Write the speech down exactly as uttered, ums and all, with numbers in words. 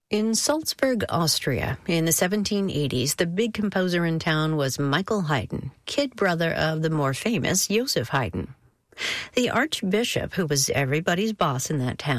In Salzburg, Austria, in the seventeen eighties, the big composer in town was Michael Haydn, kid brother of the more famous Joseph Haydn. The archbishop, who was everybody's boss in that town,